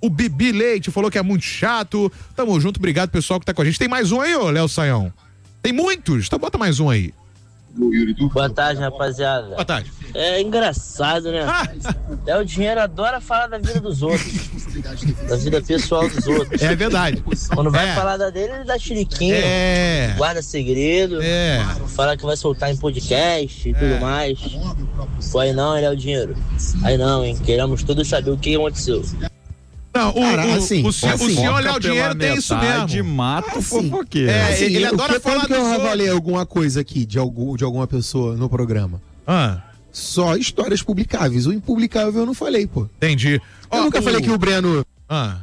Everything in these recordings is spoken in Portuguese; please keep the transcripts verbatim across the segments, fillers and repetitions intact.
O Bibi Leite falou que é muito chato. Tamo junto, obrigado pessoal que tá com a gente. Tem mais um aí, ô Léo Saião? Tem muitos, então bota mais um aí. Boa tarde, rapaziada. Boa tarde. É engraçado, né? É, o dinheiro adora falar da vida dos outros, da vida pessoal dos outros. É verdade. Quando vai é. falar da dele, ele dá chiriquinho, é. guarda segredo, é. fala que vai soltar em podcast e é. tudo mais. Pô, aí não, ele é o dinheiro. Aí não, hein? Queremos todos saber o que aconteceu. Não, o, Cara, o, assim, o, o, assim, o senhor Léo Dinheiro tem isso mesmo. De mato assim, fofoqueiro. É, assim, ele eu, adora que, falar que eu dos avalei alguma coisa aqui de, algum, de alguma pessoa no programa. Ah. Só histórias publicáveis. O impublicável eu não falei, pô. Entendi. Eu Ó, nunca o... falei que o Breno... Ah.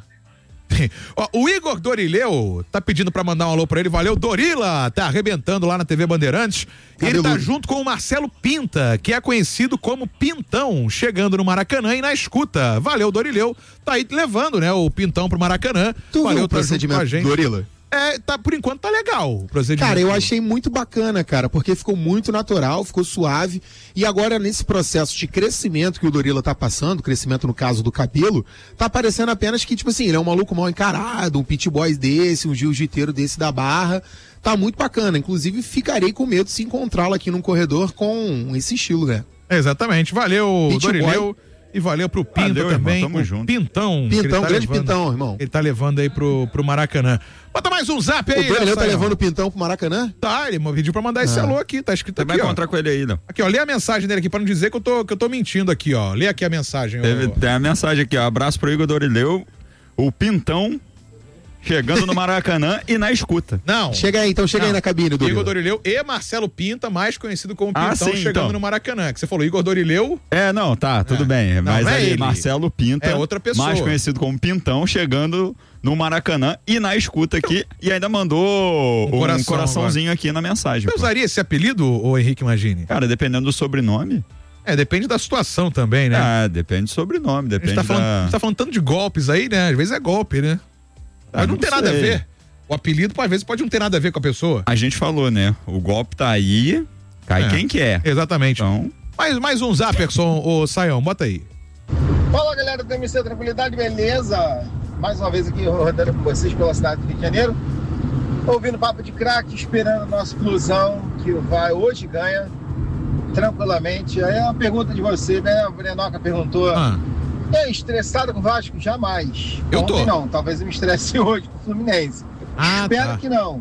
Ó, o Igor Dorileu tá pedindo pra mandar um alô pra ele. Valeu, Dorila! Tá arrebentando lá na T V Bandeirantes. E ele tá junto com o Marcelo Pinta, que é conhecido como Pintão, chegando no Maracanã e na escuta. Valeu, Dorileu. Tá aí levando, né, o Pintão pro Maracanã. Tu Valeu, viu o tá procedimento junto com a gente. Dorila? É, tá, por enquanto tá legal o procedimento. Cara, eu achei muito bacana, cara, porque ficou muito natural, ficou suave, e agora nesse processo de crescimento que o Dorila tá passando, crescimento no caso do cabelo, tá parecendo apenas que, tipo assim, ele é um maluco mal encarado, um pit boy desse, um jiu-jiteiro desse da Barra, tá muito bacana, inclusive ficarei com medo de se encontrá-lo aqui num corredor com esse estilo, né? Exatamente, valeu, Pit Dorileu. boy. E valeu pro Pinta valeu, também, irmão, tamo o junto. Pintão. Pintão, tá grande levando, Pintão, irmão. Ele tá levando aí pro, pro Maracanã. Bota mais um zap aí, O Dorileu tá Saião. levando o Pintão pro Maracanã? Tá, ele pediu pra mandar esse Ah. alô aqui, tá escrito Você aqui, vai ó. encontrar com ele aí, não? Aqui, ó, lê a mensagem dele aqui pra não dizer que eu tô, que eu tô mentindo aqui, ó. Lê aqui a mensagem, Teve, ó. tem a mensagem aqui, ó. Abraço pro Igor Dorileu, o Pintão chegando no Maracanã e na escuta. Não. Chega aí, então chega Não. aí na cabine, Dorila. Igor Dorileu e Marcelo Pinta, mais conhecido como Pintão, Ah, sim, chegando então. no Maracanã. Que você falou Igor Dorileu. É, não, tá, tudo É. bem. Não, Mas não é ali, ele. Marcelo Pinta, É outra pessoa. mais conhecido como Pintão, chegando no Maracanã e na escuta aqui, e ainda mandou Um um, coração coraçãozinho aqui na mensagem. Você pô. usaria esse apelido, ô Henrique Magini? Cara, dependendo do sobrenome. É, depende da situação também, né? Ah, depende do sobrenome, a, depende gente tá falando, da... a gente tá falando tanto de golpes aí, né? Às vezes é golpe, né? Ah, Mas não, não tem nada a sei. ver. O apelido, às vezes, pode não ter nada a ver com a pessoa. A gente falou, né? O golpe tá aí, cai É. quem quer. Exatamente. Então, Mais, mais um Zaperson, ô Saião, bota aí. Fala galera do M C Tranquilidade, beleza? Mais uma vez aqui rodando com vocês pela cidade do Rio de Janeiro. Ouvindo papo de craque, esperando o nosso Flusão, que vai hoje ganha tranquilamente. Aí é uma pergunta de você, né? O Brenoca perguntou. Ah, É estressado com o Vasco? Jamais. Eu tô. Ontem não, talvez eu me estresse hoje com o Fluminense. Ah, Espero tá. que não.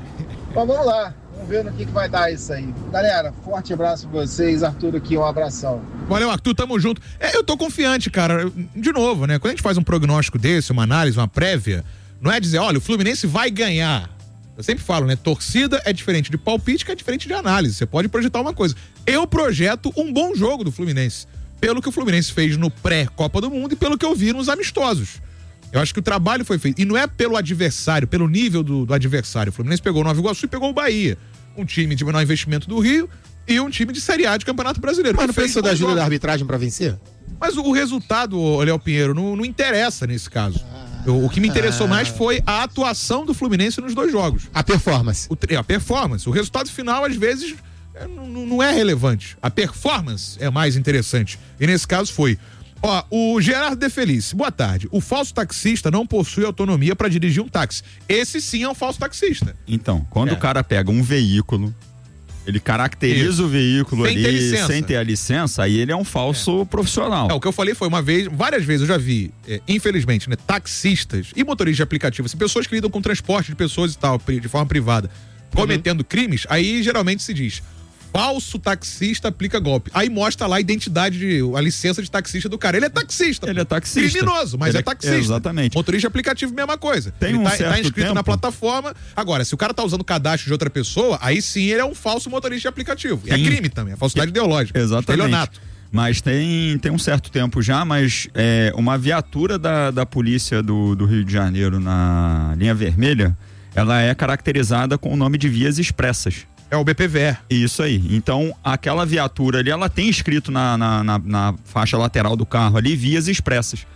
Mas vamos lá, vamos ver no que, que vai dar isso aí. Galera, forte abraço pra vocês. Arthur aqui, um abração. Valeu, Arthur, tamo junto. É, eu tô confiante, cara. De novo, né? Quando a gente faz um prognóstico desse, uma análise, uma prévia, não é dizer, olha, o Fluminense vai ganhar. Eu sempre falo, né? Torcida é diferente de palpite, que é diferente de análise. Você pode projetar uma coisa. Eu projeto um bom jogo do Fluminense. Pelo que o Fluminense fez no pré-Copa do Mundo e pelo que eu vi nos amistosos. Eu acho que o trabalho foi feito. E não é pelo adversário, pelo nível do, do adversário. O Fluminense pegou o Nova Iguaçu e pegou o Bahia. Um time de menor investimento do Rio e um time de Série A de Campeonato Brasileiro. Mas não que fez precisou da bons ajuda jogos. da arbitragem pra vencer? Mas o, o resultado, ô, Léo Pinheiro, não, não interessa nesse caso. O, o que me interessou mais foi a atuação do Fluminense nos dois jogos. A performance. O, tre- a performance. O resultado final, às vezes, é, não, não é relevante. A performance é mais interessante. E nesse caso foi. Ó, o Gerardo De Felice, boa tarde. O falso taxista não possui autonomia para dirigir um táxi. Esse sim é um falso taxista. então, quando É. o cara pega um veículo, ele caracteriza Isso. o veículo Sem ali ter licença. sem ter a licença, aí ele é um falso profissional. É, o que eu falei foi uma vez, várias vezes eu já vi, é, infelizmente, né, taxistas e motoristas de aplicativo, assim, pessoas que lidam com transporte de pessoas e tal, pri- de forma privada, cometendo crimes, aí geralmente se diz, falso taxista aplica golpe. Aí mostra lá a identidade, de, a licença de taxista do cara. Ele é taxista. Ele pô. é taxista. Criminoso, mas Ele é é- taxista. exatamente. Motorista de aplicativo, mesma coisa. Tem ele um tá, certo tá inscrito tempo- na plataforma. Agora, se o cara tá usando o cadastro de outra pessoa, aí sim ele é um falso motorista de aplicativo. E é Sim. crime também, é falsidade ideológica. Exatamente. Estelionato. Mas tem, tem um certo tempo já, mas é, uma viatura da, da polícia do, do Rio de Janeiro na linha vermelha, ela é caracterizada com o nome de vias expressas. É o B P V E. Isso aí. Então, aquela viatura ali, ela tem escrito na, na, na, na faixa lateral do carro ali, vias expressas.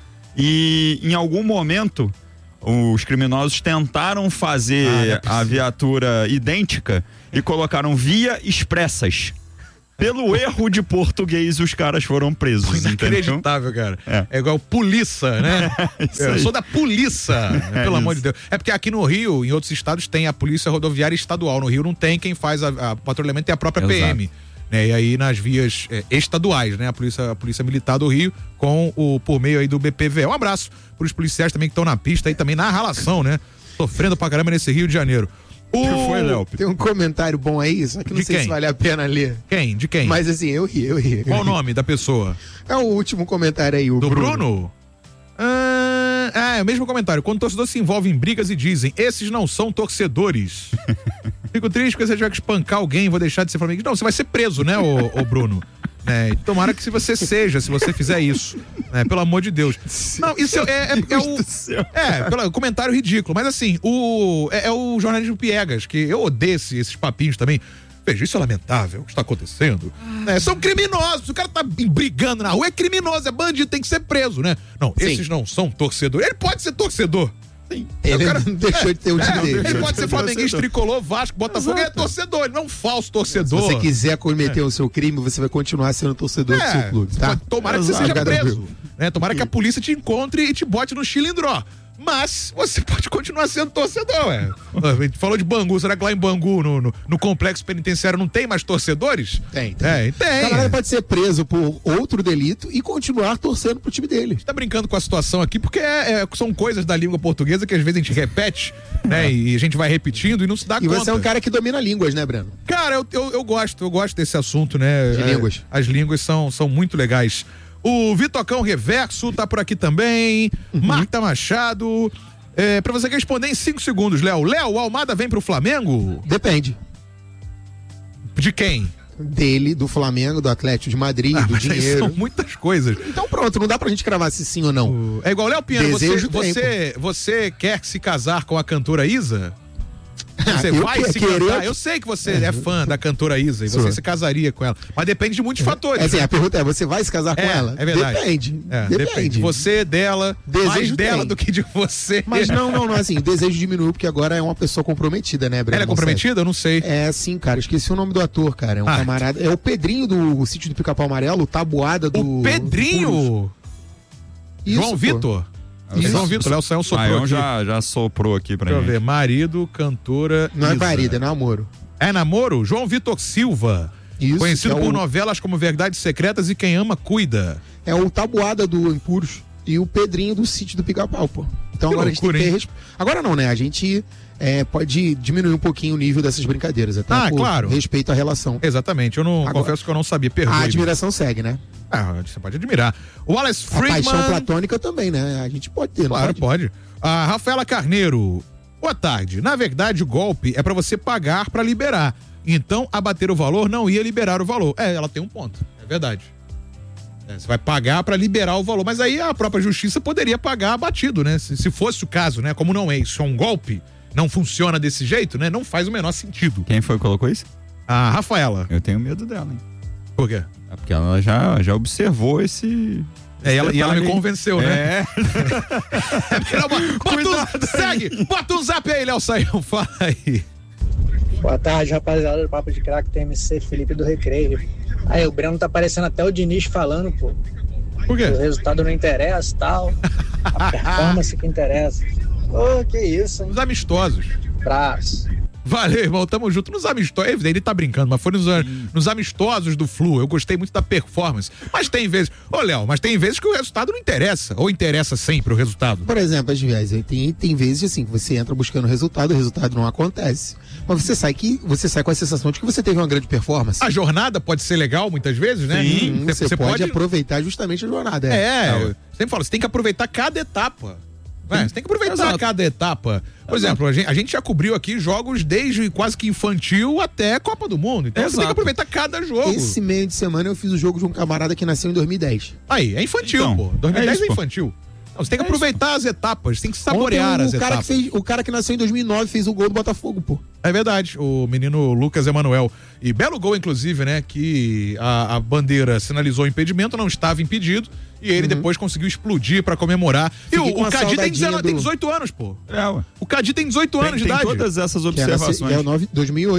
E em algum momento, os criminosos tentaram fazer Ah, não é a possível. viatura idêntica e colocaram via expressas. Pelo erro de português, os caras foram presos. Inacreditável, cara. É. é igual polícia, né? É, eu sou da polícia, é pelo amor de Deus. É porque aqui no Rio, em outros estados, tem a polícia rodoviária estadual. No Rio não tem, quem faz a, a patrulhamento tem a própria Exato. P M. Né? E aí nas vias é, estaduais, né? A polícia, a polícia Militar do Rio, com o, por meio aí do B P V. Um abraço pros policiais também que estão na pista e também na ralação, né? Sofrendo pra caramba nesse Rio de Janeiro. O... Foi, Léo? Tem um comentário bom aí, só que não de sei quem? se vale a pena ler. Quem? De quem? Mas assim, eu ri, eu ri. Qual o nome da pessoa? É o último comentário aí, o Do Bruno. Bruno? Ah, ah, é o mesmo comentário. Quando o torcedor se envolve em brigas e dizem, esses não são torcedores. Fico triste porque você tiver que espancar alguém, vou deixar de ser flamenguista. Não, você vai ser preso, né, ô, ô Bruno? É, tomara que se você seja, se você fizer isso, né, pelo amor de Deus. Não, isso é, é, é, é o. É, pelo comentário ridículo, mas assim, o, é, é o jornalismo piegas, que eu odeio esses papinhos também. Veja, isso é lamentável, o que está acontecendo. É, são criminosos, o cara tá brigando na rua, é criminoso, é bandido, tem que ser preso, né? Não, Sim. esses não são torcedores. Ele pode ser torcedor. Sim. Ele cara, não deixou é, de ter o time é, dele. Ele pode ser flamenguista, tricolor, Vasco, Botafogo, ele é torcedor, ele não é um falso torcedor. Se você quiser cometer é. o seu crime, você vai continuar sendo torcedor é, do seu clube, tá? Tomara que Exato. Você seja preso. Né? Tomara que a polícia te encontre e te bote no chilindró. Mas você pode continuar sendo torcedor, é. A gente falou de Bangu, será que lá em Bangu, no, no, no complexo penitenciário, não tem mais torcedores? Tem, tem. É, tem. O camarada pode ser preso por outro delito e continuar torcendo pro time dele. A gente tá brincando com a situação aqui, porque é, é, são coisas da língua portuguesa que às vezes a gente repete, né? E a gente vai repetindo e não se dá e conta. E você é um cara que domina línguas, né, Breno? Cara, eu, eu, eu gosto, eu gosto desse assunto, né? De é, línguas. As línguas são, são muito legais. O Vitocão Reverso tá por aqui também. Uhum. Marta Machado. É, pra você responder em cinco segundos, Léo. Léo, o Almada vem pro Flamengo? Depende. De quem? Dele, do Flamengo, do Atlético de Madrid, ah, do mas dinheiro. São muitas coisas. Então pronto, não dá pra gente cravar se sim ou não. O... É igual Léo Piano, Desejo você, você, você quer se casar com a cantora Isa? Você eu vai que, se querer... casar? Eu sei que você é fã da cantora Isa e você Sou. se casaria com ela. Mas depende de muitos fatores. É assim, a pergunta é, você vai se casar com é, ela? É verdade. Depende. É, depende. depende. Você, dela, desejo mais dela tem. do que de você. Mas não, não, não, assim, o desejo diminuiu porque agora é uma pessoa comprometida, né, Breno? Ela é comprometida? Eu não sei. É, sim, cara, esqueci o nome do ator, cara. É um ah, camarada, é o Pedrinho do Sítio do Pica-Pau Amarelo, o Tabuada do... O Pedrinho? Isso, João Vitor? Isso. João Vitor, Léo Saião soprou aqui. já, já soprou aqui pra Deixa gente. eu ver, marido, cantora Não Isa. é marido, é namoro. É namoro? João Vitor Silva. Isso, conhecido é por o... novelas como Verdades Secretas e Quem Ama Cuida. É o Tabuada do Impuros e o Pedrinho do Sítio do Pica-Pau, pô. Então que agora loucura, a gente tem que ter... Agora não, né? A gente é, pode diminuir um pouquinho o nível dessas brincadeiras, até ah, por claro. respeito à relação. Exatamente, eu não agora, confesso que eu não sabia, perdoe. A admiração segue, né? Ah, você pode admirar. O Wallace Friedman... A paixão platônica também, né? A gente pode ter, Claro, pode? pode. A Rafaela Carneiro. Boa tarde. Na verdade, o golpe é pra você pagar pra liberar. Então, abater o valor não ia liberar o valor. É, ela tem um ponto. É verdade. É, você vai pagar pra liberar o valor. Mas aí a própria justiça poderia pagar abatido, né? Se, se fosse o caso, né? Como não é isso, é um golpe, não funciona desse jeito, né? Não faz o menor sentido. Quem foi que colocou isso? A Rafaela. Eu tenho medo dela, hein? Por quê? É porque ela já, já observou esse... É, ela, e ela me convenceu, né? É. Bota um, segue! Bota um zap aí, Léo Saião, fala aí. Boa tarde, rapaziada do Papo de Crack, T M C, Felipe do Recreio. Aí, o Breno tá parecendo até o Diniz falando, pô. Por quê? O resultado não interessa e tal. A performance que interessa. Ô, oh, que isso, hein? Os amistosos. Braço. Valeu, irmão, tamo junto. Nos amistosos, ele tá brincando, mas foi nos, nos amistosos do Flu, eu gostei muito da performance. Mas tem vezes, ô Léo, mas tem vezes que o resultado não interessa, ou interessa sempre o resultado. Por exemplo, às vezes, tem, tem vezes assim, que você entra buscando o resultado, o resultado não acontece. Mas você sai que você sai com a sensação de que você teve uma grande performance. A jornada pode ser legal muitas vezes, né? Sim, você, você pode, pode aproveitar justamente a jornada. É, é. eu sempre falo, você tem que aproveitar cada etapa. É, você tem que aproveitar Exato. cada etapa. Por Exato. exemplo, a gente, a gente já cobriu aqui jogos desde quase que infantil até Copa do Mundo. Então Exato. você tem que aproveitar cada jogo. Esse meio de semana eu fiz o jogo de um camarada que nasceu em dois mil e dez. Aí, é infantil, então, pô. dois mil e dez é, isso, é infantil. Não, você tem que é aproveitar isso. as etapas, tem que saborear Ontem, as o cara etapas. Que fez, o cara que nasceu em dois mil e nove fez o gol do Botafogo, pô. É verdade, o menino Lucas Emanuel. E belo gol, inclusive, né? Que a, a bandeira sinalizou impedimento, não estava impedido. E ele uhum. depois conseguiu explodir pra comemorar. E o, o Cadi tem, do... tem dezoito anos, pô. É, ué. O Cadi tem dezoito tem, anos de tem idade. todas essas observações. É, é o nove, dois mil e oito.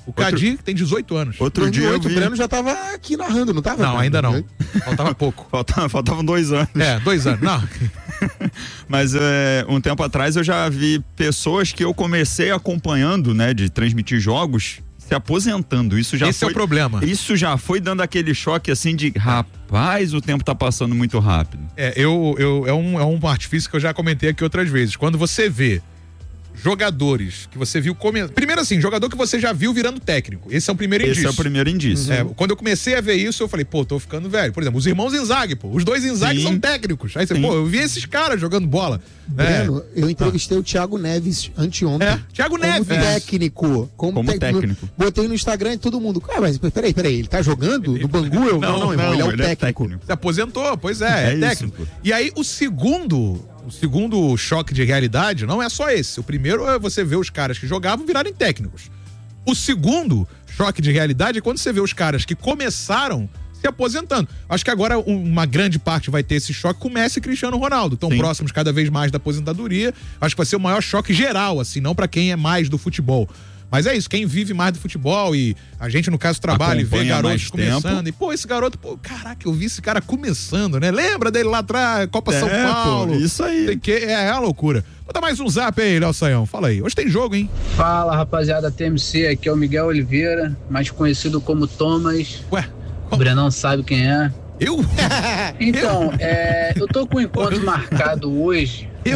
O Cadi tem dezoito anos. Outro dia eu vi... O Breno já tava aqui narrando, não tava? Não, cara? ainda não. Faltava pouco. Faltava, faltavam dois anos. É, dois anos. Não. Mas é, um tempo atrás eu já vi pessoas que eu comecei acompanhando, né, de transmitir jogos, se aposentando. Isso já Esse foi, é o problema. Isso já foi dando aquele choque assim de, rapaz, o tempo tá passando muito rápido. É, eu, eu, é, um, é um artifício que eu já comentei aqui outras vezes. Quando você vê jogadores que você viu começar. Primeiro assim, jogador que você já viu virando técnico. Esse é o primeiro Esse indício. é o primeiro indício. É, quando eu comecei a ver isso, eu falei, pô, tô ficando velho. Por exemplo, os irmãos Inzaghi, pô. Os dois Inzaghi Sim. são técnicos. Aí você, Sim. pô, eu vi esses caras jogando bola. Breno, é. eu entrevistei ah. o Thiago Neves anteontem. É, Thiago Neves. Como técnico. Como, Como técnico. técnico. Botei no Instagram e todo mundo. Ah, mas peraí, peraí, ele tá jogando no Bangu? Eu, não, não, não, irmão, não, ele é o ele é técnico. técnico. Se aposentou, pois é, é, É técnico. isso, E aí, o segundo, o segundo choque de realidade não é só esse. O primeiro é você ver os caras que jogavam virarem técnicos. O segundo choque de realidade é quando você vê os caras que começaram se aposentando. Acho que agora uma grande parte vai ter esse choque com o Messi e Cristiano Ronaldo. Estão próximos cada vez mais da aposentadoria. Acho que vai ser o maior choque geral, assim, não pra quem é mais do futebol. Mas é isso, quem vive mais do futebol e a gente, no caso, trabalha Acompanha e vê garotos mais começando. tempo. E, pô, esse garoto, pô, caraca, eu vi esse cara começando, né? Lembra dele lá atrás, Copa É, São Paulo? pô, isso aí. Tem que, é, é uma loucura. Bota mais um zap aí, Léo Saião. Fala aí. Hoje tem jogo, hein? Fala, rapaziada T M C, aqui é o Miguel Oliveira, mais conhecido como Thomas. Ué? O Brenão sabe quem é. Eu? Então, é, eu tô com um encontro marcado hoje. Eu?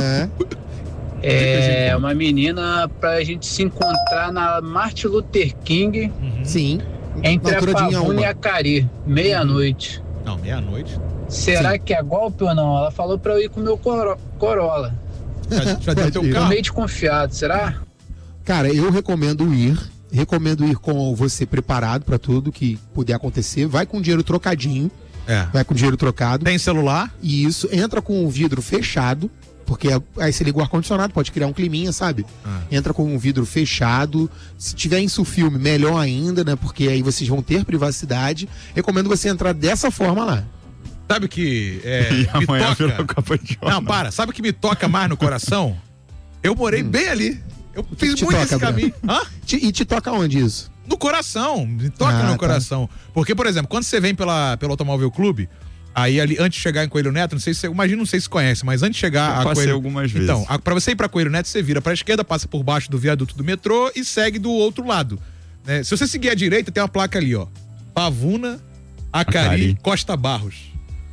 É. É uma menina pra gente se encontrar na Martin Luther King, Sim. entre Na a altura de Pavuna Inhaúma. e a Cari, meia-noite. Não, meia-noite. Será que é golpe ou não? Ela falou pra eu ir com o meu coro- Corolla. Já, já deu Pode teu ir. Tô carro? meio desconfiado, será? Cara, eu recomendo ir. Recomendo ir com você preparado pra tudo que puder acontecer. Vai com dinheiro trocadinho. É. Vai com dinheiro trocado. Tem celular? E isso, entra com o vidro fechado. Porque aí você liga o ar-condicionado, pode criar um climinha, sabe? Ah. Entra com um vidro fechado. Se tiver insufilme, melhor ainda, né? Porque aí vocês vão ter privacidade. Recomendo você entrar dessa forma lá. Sabe que é, E me amanhã virou toca... capa de jornal. Não, para. Sabe o que me toca mais no coração? Eu morei bem ali. Eu que fiz te muito toca, esse caminho. Hã? Te- e te toca onde isso? No coração. Me toca Ah, no tá. coração. Porque, por exemplo, quando você vem pela, pelo Automóvel Clube, aí ali, antes de chegar em Coelho Neto, não sei se você, imagina, não sei se conhece, mas antes de chegar Eu a passei Coelho... algumas vezes. Então, a, pra você ir pra Coelho Neto, você vira pra esquerda, passa por baixo do viaduto do metrô e segue do outro lado. Né? Se você seguir à direita, tem uma placa ali, ó. Pavuna, Acari, Acari. Costa Barros.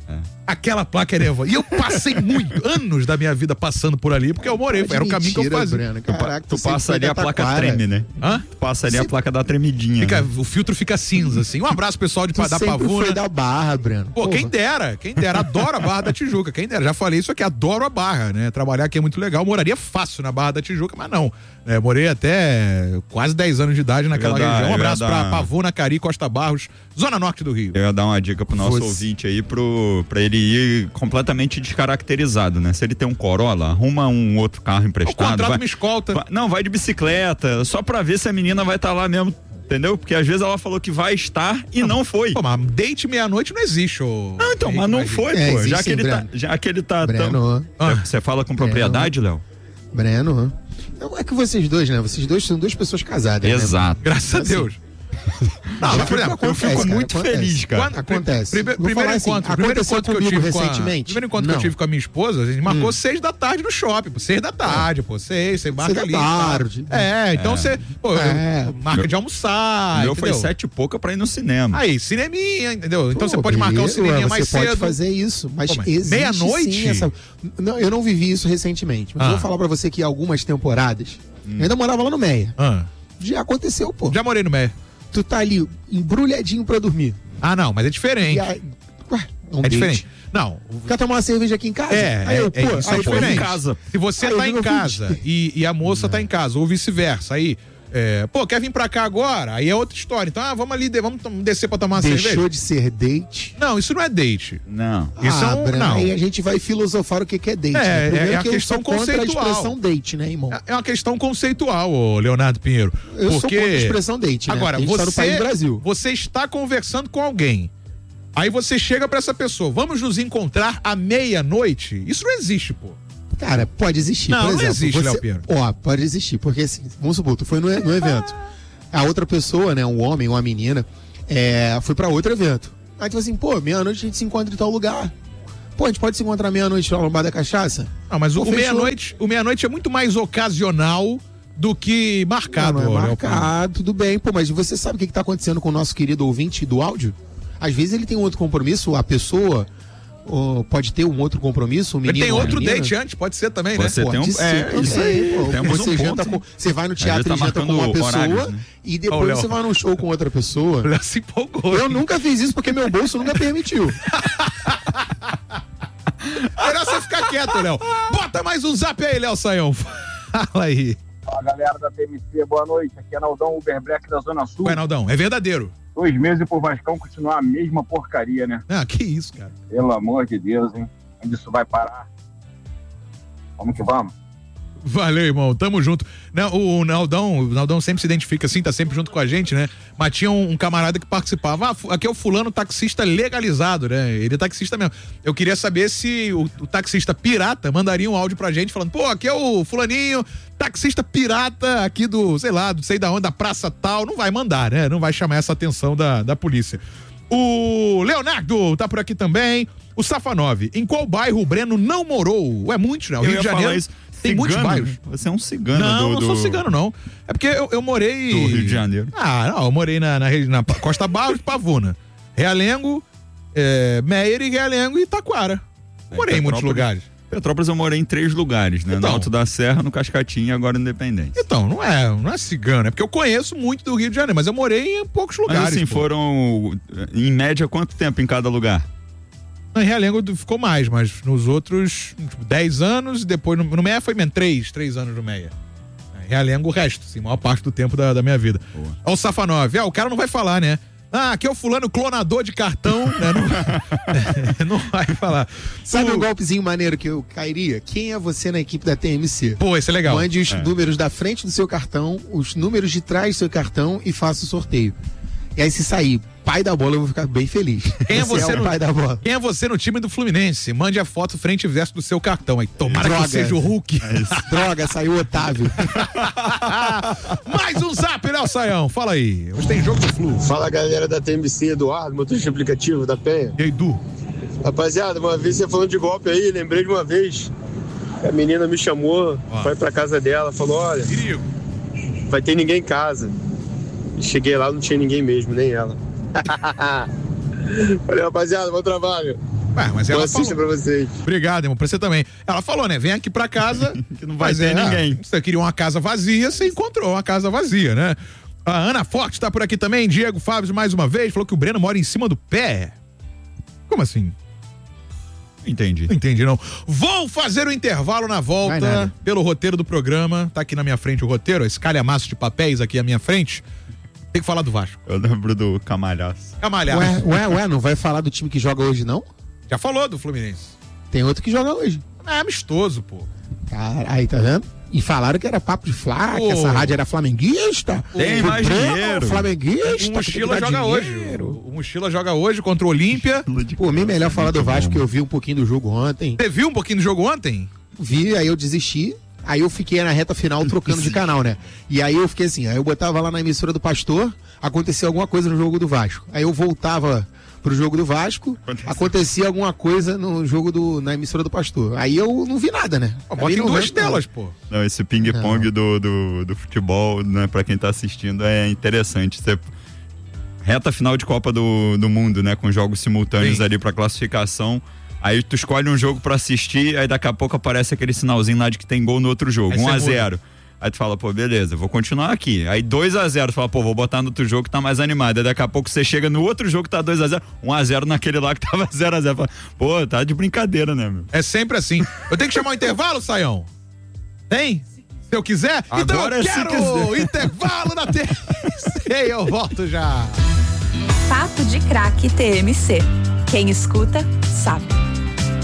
Aquela placa era Evan. E eu passei muito, anos da minha vida passando por ali, porque eu morei, era o caminho que eu Mentira, fazia. Breno. Tu, pa- Caraca, tu você foi passa ali da a placa Taquara. treme, né? Hã? Tu passa ali a Sempre- placa da tremidinha. Fica, né? o filtro fica cinza, assim. Um abraço, pessoal de, Tu da sempre Pavuna. foi da Barra, Breno. Pô, Porra. quem dera, quem dera. Adoro a Barra da Tijuca, quem dera. Já falei isso aqui, adoro a Barra, né? Trabalhar aqui é muito legal. Moraria fácil na Barra da Tijuca, mas não. É, morei até quase dez anos de idade naquela Eu ia dar- região. Um eu ia abraço dar- pra Pavuna, Cari, Costa Barros, Zona Norte do Rio. Eu ia dar uma dica pro nosso Você- ouvinte aí pro, pra ele ir completamente descaracterizado, né? Se ele tem um Corolla, arruma um outro carro O emprestado. contrato vai- me escolta. vai- não, vai de bicicleta, só pra ver se a menina vai estar lá mesmo, entendeu? Porque às vezes ela falou que vai estar e não foi. Pô, mas date meia-noite não existe, ô. Não, então, mas não Imagina. foi, É, pô. existe Já que sim, ele tá, Breno. já que ele tá Breno. tão... Ah. Você fala com propriedade, Léo? Breno. Não é que vocês dois, né? Vocês dois são duas pessoas casadas. né? Exato. Graças a Assim. Deus. Não, mas, por exemplo, Acontece, eu fico cara, muito acontece. feliz, cara. Quando- acontece. Prime- Vou primeiro falar assim, encontro, primeiro aconteceu encontro que eu comigo tive com a, recentemente? primeiro encontro que Não. eu tive com a minha esposa, a gente marcou Hum. seis da tarde no shopping, pô, seis da tarde, pô, seis, você marca Seis ali. da tá? tarde. É, então você, pô, É. eu- marca de almoçar, O meu foi entendeu? sete e pouca pra ir no cinema. Aí, cineminha, entendeu? Então Pô, você pode marcar um beleza, cineminha você mais pode cedo. fazer isso, mas Pô, mas existe meia-noite? sim essa... Não, eu não vivi isso recentemente, mas Ah. eu vou falar pra você que algumas temporadas, eu ainda morava lá no Meia. Ah, Já aconteceu, pô. já morei no Meia. Tu tá ali embrulhadinho pra dormir. Ah, não, mas é diferente. E aí, ué, um É date. diferente. Não, o- Quer tomar uma cerveja aqui em casa? É, aí é, eu, é, pô, isso aí é eu, pô, diferente. em casa. Se você Aí eu tá vi em meu casa vídeo. e, e a moça tá em casa, ou vice-versa, aí, é, pô, quer vir pra cá agora? Aí é outra história. Então, ah, vamos ali, de- vamos tom- descer pra tomar uma deixou cerveja? de ser date. Não, isso não é date. Não. Isso ah, é um- Breno, não. aí a gente vai filosofar o que que é date. É, né? Primeiro é a que eu questão sou contra conceitual. a expressão date, né, irmão? É uma questão conceitual, ô Leonardo Pinheiro. Eu sou porque... contra a expressão date, né? Agora, A gente você, tá no país do Brasil. você está conversando com alguém. Aí você chega pra essa pessoa, vamos nos encontrar à meia-noite? Isso não existe, pô. Cara, pode existir, Não, por não exemplo. existe, você... Léo Pinheiro. Ó, pode existir, porque assim, vamos supor, tu foi no, no evento. A outra pessoa, né, um homem ou uma menina, é, foi pra outro evento. Aí tu falou assim, pô, meia-noite a gente se encontra em tal lugar. Pô, a gente pode se encontrar meia-noite lá no Bar da Cachaça? Ah, mas Pô, o, o meia-noite, o meia-noite é muito mais ocasional do que marcado. Não, não é Léo. marcado, tudo bem. Pô, mas você sabe o que, que tá acontecendo com o nosso querido ouvinte do áudio? Às vezes ele tem um outro compromisso, a pessoa oh, pode ter um outro compromisso, o menino. Ele tem outro menina. date antes, pode ser também, né? Você Pode tem um, ser é, também, isso aí. pô. Temos Você, um janta ponto, com, você vai no A gente teatro tá e janta com uma marcando pessoa horários, né? e Ô, depois Léo. você vai num show com outra pessoa. O Léo se empolgou. Eu nunca fiz isso porque meu bolso nunca permitiu. Melhor você ficar quieto, Léo. Bota mais um zap aí, Léo Saião. Fala aí. Fala, galera da T M C, boa noite. Aqui é Naldão Uber Black da Zona Sul. Ué, Naldão, é verdadeiro. Dois meses pro Vascão continuar a mesma porcaria, né? Ah, que isso, cara. Pelo amor de Deus, hein? Onde isso vai parar? Vamos que vamos. Valeu, irmão. Tamo junto. Não, o Naldão, o Naldão sempre se identifica assim, tá sempre junto com a gente, né? Mas tinha um, um camarada que participava. Ah, aqui é o fulano taxista legalizado, né? Ele é taxista mesmo. Eu queria saber se o, o taxista pirata mandaria um áudio pra gente falando, pô, aqui é o fulaninho, taxista pirata aqui do, sei lá, do sei da onde, da praça tal. Não vai mandar, né? Não vai chamar essa atenção da, da polícia. O Leonardo tá por aqui também. O Safanov, em qual bairro o Breno não morou? É muito, né? O Eu Rio ia de Janeiro. falar isso. Tem muitos Cigano? bairros. Você é um cigano Não, do, não do... sou cigano, não. É porque eu, eu morei... Do Rio de Janeiro. Ah, não, eu morei na, na, na Costa Barros de Pavuna. Realengo, é, Meier e Realengo e Taquara. Morei em muitos lugares. Petrópolis eu morei em três lugares, né? Então. No Alto da Serra, no Cascatinho e agora no Independência. Então, não é, não é cigano. É porque eu conheço muito do Rio de Janeiro, mas eu morei em poucos lugares. Mas assim, pô. foram, em média, quanto tempo em cada lugar? Em Realengo ficou mais, mas nos outros, tipo, dez anos, e depois no, no Meia foi menos, três, três anos no Meia. Realengo o resto, assim, a maior parte do tempo da, da minha vida. Olha o Safanov, ah, o cara não vai falar, né? Ah, aqui é o fulano clonador de cartão, né? Não, não vai falar. Sabe o... um golpezinho maneiro que eu cairia? Quem é você na equipe da T M C? Pô, esse é legal. Mande os é. números da frente do seu cartão, os números de trás do seu cartão e faça o sorteio. E aí, se sair pai da bola, eu vou ficar bem feliz. Quem é você, é o no... pai da bola? Quem é você no time do Fluminense? Mande a foto frente e verso do seu cartão. Aí, tomara Droga. que seja o Hulk. É Droga, saiu o Otávio. Mais um zap, Léo Saião. Fala aí. Hoje tem jogo do Flu. Fala, galera da T M C, Eduardo, motorista aplicativo da Penha. E aí, Du? Rapaziada, uma vez você falando de golpe aí, lembrei de uma vez. A menina me chamou, Ó. foi pra casa dela, falou, olha, Perigo. vai ter ninguém em casa. E cheguei lá, não tinha ninguém mesmo, nem ela. Valeu, rapaziada, bom trabalho. Ué, mas Boa ela assista falou. pra vocês. Obrigado, irmão, pra você também. Ela falou, né? Vem aqui pra casa. Que não vai mas ter é, ninguém. Você queria uma casa vazia, você encontrou uma casa vazia, né? A Ana Forte tá por aqui também. Diego Fábio, mais uma vez, falou que o Breno mora em cima do pé. Como assim? Entendi. Não entendi, não. Vou fazer o intervalo na Vai volta nada. pelo roteiro do programa. Tá aqui na minha frente o roteiro, esse calhamaço de papéis aqui à minha frente. Tem que falar do Vasco. Eu lembro do Camalhaço. Camalhaço. Ué, ué, ué, não vai falar do time que joga hoje, não? Já falou do Fluminense. Tem outro que joga hoje. É amistoso, pô. Cara, aí tá vendo? E falaram que era papo de Flá, que Ô. essa rádio era flamenguista. Tem O mais Breno, dinheiro. Flamenguista. O Mochila tem que dar joga hoje. dinheiro. O Mochila joga hoje contra o Olímpia. Pô, mim melhor falar do Vasco, que eu vi um pouquinho do jogo ontem. Você viu um pouquinho do jogo ontem? Vi, aí eu desisti. Aí eu fiquei na reta final trocando de canal, né? E aí eu fiquei assim, aí eu botava lá na emissora do Pastor, acontecia alguma coisa no jogo do Vasco. Aí eu voltava pro jogo do Vasco, Aconteceu. acontecia alguma coisa no jogo do, na emissora do Pastor. Aí eu não vi nada, né? Ó, Acabei bota em não duas vendo nada. telas, pô. Não, esse ping-pong do, do, do futebol, né, pra quem tá assistindo, é interessante. Você... Reta final de Copa do, do Mundo, né? Com jogos simultâneos Sim. ali pra classificação. Aí tu escolhe um jogo pra assistir, aí daqui a pouco aparece aquele sinalzinho lá de que tem gol no outro jogo, Aí um você a zero. Aí tu fala, pô, beleza, vou continuar aqui. Aí dois a zero, tu fala, pô, vou botar no outro jogo que tá mais animado. Aí daqui a pouco você chega no outro jogo que tá dois a zero, um a zero naquele lá que tava zero a zero. Fala, pô, tá de brincadeira, né, meu? É sempre assim. Eu tenho que chamar o intervalo, Saião? Tem? Se eu quiser? então Agora eu se quero quiser. intervalo na T M C. Eu volto já. Papo de Craque T M C. Quem escuta, sabe.